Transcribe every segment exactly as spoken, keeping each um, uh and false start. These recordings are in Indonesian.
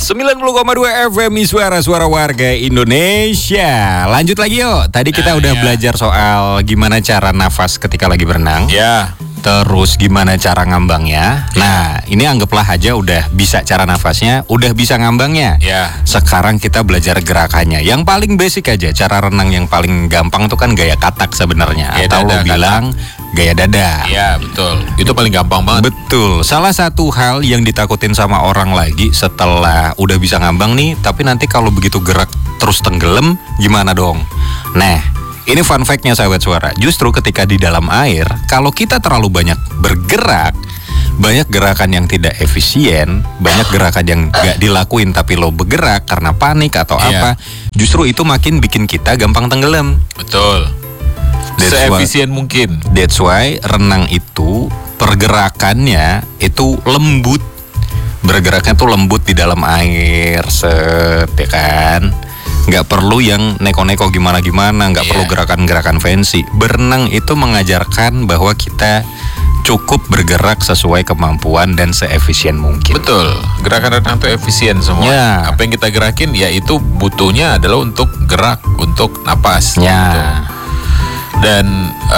sembilan puluh koma dua F M Suara-suara warga Indonesia. Lanjut lagi yuk. Tadi kita nah, udah ya. belajar soal gimana cara nafas ketika lagi berenang. Ya. Terus gimana cara ngambangnya. Nah, ini anggaplah aja udah bisa cara nafasnya, udah bisa ngambangnya. Ya. Sekarang kita belajar gerakannya. Yang paling basic aja, cara renang yang paling gampang tuh kan gaya katak sebenarnya. Gaya Atau lo dada, bilang gaya dada. Iya betul. Itu paling gampang banget. Betul. Salah satu hal yang ditakutin sama orang lagi setelah udah bisa ngambang nih, tapi nanti kalau begitu gerak terus tenggelam, gimana dong? Nah, ini fun fact-nya sahabat suara. Justru ketika di dalam air, kalau kita terlalu banyak bergerak, banyak gerakan yang tidak efisien, banyak gerakan yang gak dilakuin tapi lo bergerak karena panik atau Iya. apa, justru itu makin bikin kita gampang tenggelam. Betul. That's Se-efisien mungkin. That's why renang itu pergerakannya itu lembut. Bergeraknya tuh lembut di dalam air, set, ya kan? Nggak perlu yang neko-neko gimana-gimana, nggak Iya. perlu gerakan-gerakan fancy. Berenang itu mengajarkan bahwa kita cukup bergerak sesuai kemampuan dan seefisien mungkin. Betul. Gerakan renang itu efisien semua. Ya. Apa yang kita gerakin ya itu butuhnya adalah untuk gerak, untuk napas. Ya. Gitu. Dan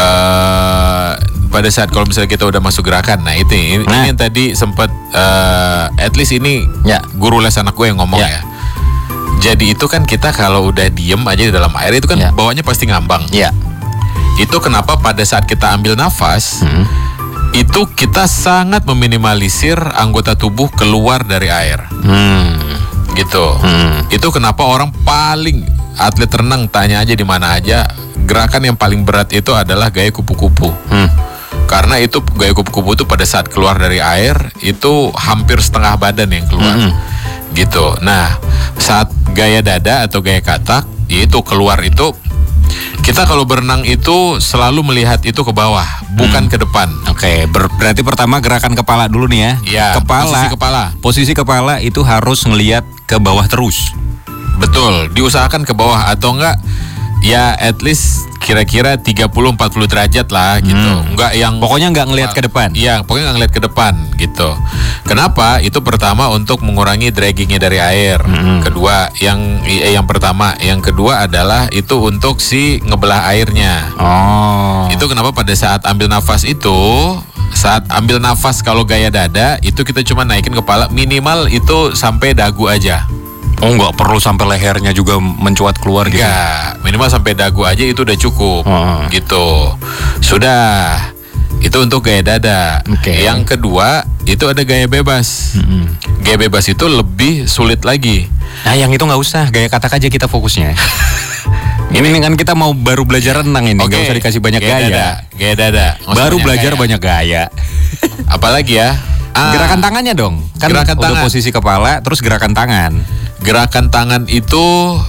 uh, pada saat kalau misalnya kita udah masuk gerakan, nah itu ini, Nah. ini yang tadi sempat uh, at least ini Ya. guru les anak gue yang ngomong Ya. ya. Jadi itu kan kita kalau udah diem aja di dalam air itu kan Ya. bawahnya pasti ngambang. Ya. Itu kenapa pada saat kita ambil nafas, Hmm. itu kita sangat meminimalisir anggota tubuh keluar dari air. Hmm. Gitu. Hmm. Itu kenapa orang paling atlet renang tanya aja di mana aja, gerakan yang paling berat itu adalah gaya kupu-kupu. Hmm. Karena itu gaya kupu-kupu itu pada saat keluar dari air itu hampir setengah badan yang keluar. Hmm. Gitu. Nah, saat gaya dada atau gaya katak yaitu keluar itu, kita kalau berenang itu selalu melihat itu ke bawah, bukan ke depan. Oke, ber- berarti pertama gerakan kepala dulu nih ya. Iya, kepala. posisi kepala. Posisi kepala itu harus ngelihat ke bawah terus. Betul, diusahakan ke bawah atau enggak ya at least kira-kira tiga puluh sampai empat puluh derajat lah gitu. Hmm. Enggak yang Pokoknya nggak ngelihat ke depan. Iya, pokoknya nggak ngeliat ke depan gitu. Kenapa? Itu pertama untuk mengurangi draggingnya dari air. Hmm. Kedua, yang eh, yang pertama, yang kedua adalah itu untuk si ngebelah airnya. Oh. Itu kenapa pada saat ambil nafas itu, saat ambil nafas kalau gaya dada itu kita cuma naikin kepala minimal itu sampai dagu aja. Oh, nggak perlu sampai lehernya juga mencuat keluar gitu. Enggak, minimal sampai dagu aja itu udah cukup. Oh. Gitu. Sudah. Itu untuk gaya dada. Oke. Yang kedua, itu ada gaya bebas. Mm-mm. Gaya bebas itu lebih sulit lagi. Nah, yang itu nggak usah, gaya katak aja kita fokusnya. Ini nih kan kita mau baru belajar renang ini, nggak Oke. usah dikasih banyak Gaya gaya. dada. Gaya dada. Nggak usah Baru banyak belajar gaya. banyak gaya. Apalagi ya? Ah, Gerakan tangannya dong. Kan Gerakan udah tangan. posisi kepala, terus gerakan tangan. Gerakan tangan itu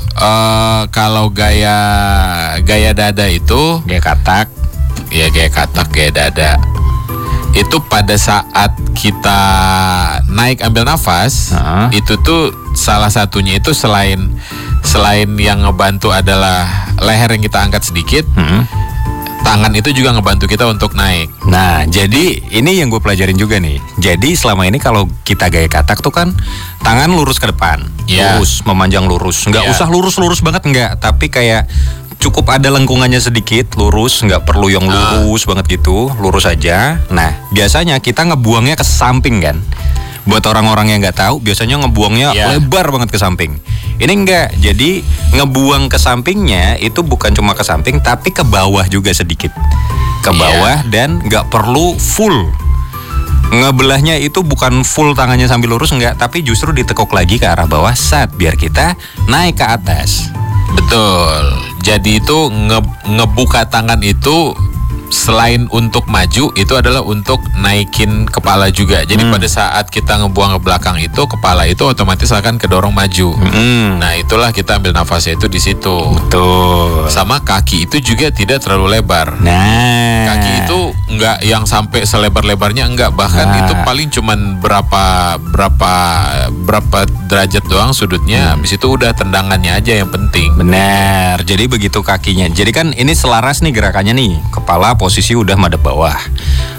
eh, kalau gaya gaya dada itu Gaya katak. ya gaya katak, gaya dada. Itu pada saat kita naik ambil nafas, Heeh. itu tuh salah satunya itu selain selain yang ngebantu adalah leher yang kita angkat sedikit, Hmm. tangan itu juga ngebantu kita untuk naik. Nah, jadi ini yang gue pelajarin juga nih. Jadi selama ini kalau kita gaya katak tuh kan tangan lurus ke depan, Iya. lurus, memanjang lurus. Nggak Iya. usah lurus-lurus banget nggak, tapi kayak cukup ada lengkungannya sedikit, lurus, nggak perlu yang lurus banget gitu, lurus aja. Nah, biasanya kita ngebuangnya ke samping kan. Buat orang-orang yang nggak tahu, biasanya ngebuangnya Iya. lebar banget ke samping. Ini enggak, jadi ngebuang ke sampingnya itu bukan cuma ke samping, tapi ke bawah juga sedikit. Ke Iya. bawah dan nggak perlu full. Ngebelahnya itu bukan full tangannya sambil lurus enggak, tapi justru ditekuk lagi ke arah bawah saat biar kita naik ke atas. Betul. Jadi itu nge- ngebuka tangan itu selain untuk maju itu adalah untuk naikin kepala juga. Jadi Hmm. pada saat kita ngebuang ke belakang itu kepala itu otomatis akan kedorong maju. Hmm. Nah, itulah kita ambil nafasnya itu di situ. Betul. Sama kaki itu juga tidak terlalu lebar. Nah, Kaki itu enggak yang sampai selebar-lebarnya enggak, bahkan Nah. itu paling cuman berapa berapa berapa derajat doang sudutnya. Habis itu udah tendangannya aja yang penting. benar. Jadi begitu kakinya. Jadi kan ini selaras nih gerakannya nih. Kepala posisi udah madep bawah.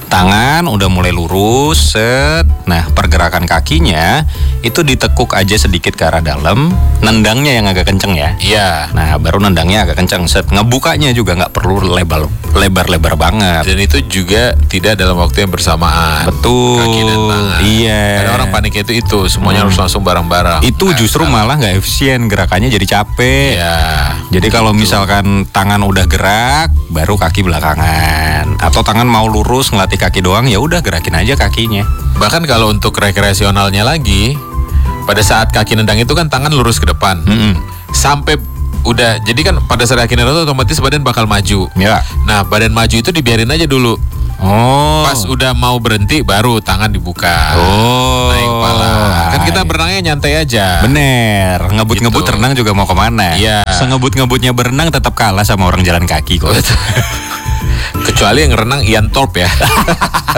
Tangan udah mulai lurus, set. Nah, pergerakan kakinya itu ditekuk aja sedikit ke arah dalam, nendangnya yang agak kenceng ya. Iya. Nah, baru nendangnya agak kenceng, set. Ngebukanya juga nggak perlu lebar lebar-lebar banget. Dan itu juga tidak dalam waktu yang bersamaan. Betul. Kaki dan tangan. Iya. Ada orang panik itu itu semuanya Hmm. harus langsung bareng-bareng. Itu Nah, justru salah. malah nggak efisien, gerakannya jadi capek. Iya. Jadi kalau misalkan tangan udah gerak, baru kaki belakangan. Atau tangan mau lurus ngelatih kaki doang, ya udah gerakin aja kakinya. Bahkan kalau untuk rekreasionalnya lagi, pada saat kaki nendang itu kan tangan lurus ke depan. Mm-mm. Sampai udah, jadi kan pada saat kaki nendang itu otomatis badan bakal maju. Ya. Nah, badan maju itu dibiarin aja dulu. Oh. Pas udah mau berhenti baru tangan dibuka. Oh. Naik kepala. Kan kita berenangnya nyantai aja. Bener, ngebut-ngebut Gitu. renang juga mau kemana? Iya. Sengebut-ngebutnya berenang tetap kalah sama orang jalan kaki kok. Kecuali yang renang Ian Thorpe ya.